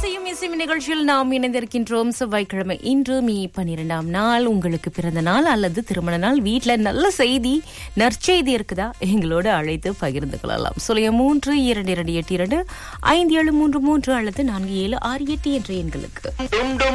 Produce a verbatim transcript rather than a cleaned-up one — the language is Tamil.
இசையும் இசையும் நிகழ்ச்சியில் நாம் இணைந்திருக்கின்றோம். செவ்வாய்க்கிழமை இன்று மே பன்னிரெண்டாம் நாள். உங்களுக்கு பிறந்த நாள் அல்லது திருமண நாள், வீட்டுல நல்ல செய்தி, நற்செய்தி இருக்குதா, எங்களோட அழைத்து பகிர்ந்து கொள்ளலாம். சொல்லிய மூன்று இரண்டு இரண்டு எட்டு இரண்டு ஐந்து ஏழு மூன்று மூன்று அல்லது நான்கு ஏழு ஆறு எட்டு என்ற எண்களுக்கு.